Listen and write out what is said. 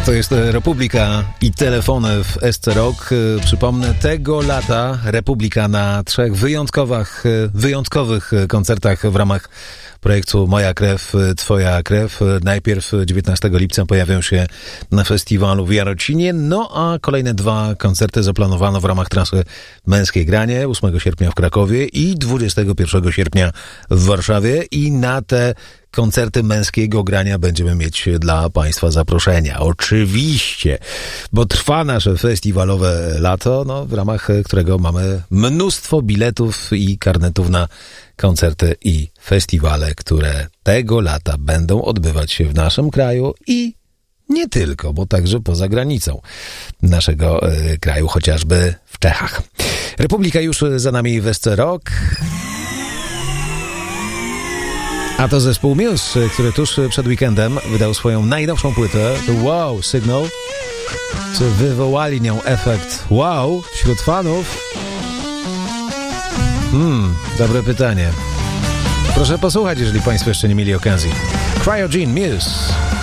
To jest Republika i telefony w SC Rock. Przypomnę, tego lata Republika na 3 wyjątkowych koncertach w ramach projektu Moja Krew, Twoja Krew. Najpierw 19 lipca pojawią się na festiwalu w Jarocinie, no a kolejne 2 koncerty zaplanowano w ramach trasy Męskie Granie 8 sierpnia w Krakowie i 21 sierpnia w Warszawie i na te koncerty męskiego grania będziemy mieć dla Państwa zaproszenia. Oczywiście, bo trwa nasze festiwalowe lato, no, w ramach którego mamy mnóstwo biletów i karnetów na koncerty i festiwale, które tego lata będą odbywać się w naszym kraju i nie tylko, bo także poza granicą naszego kraju, chociażby w Czechach. Republika już za nami w SC Rock. A to zespół Muse, który tuż przed weekendem wydał swoją najnowszą płytę, The Wow Signal. Czy wywołali nią efekt wow wśród fanów? Dobre pytanie. Proszę posłuchać, jeżeli Państwo jeszcze nie mieli okazji. Cryogen Muse.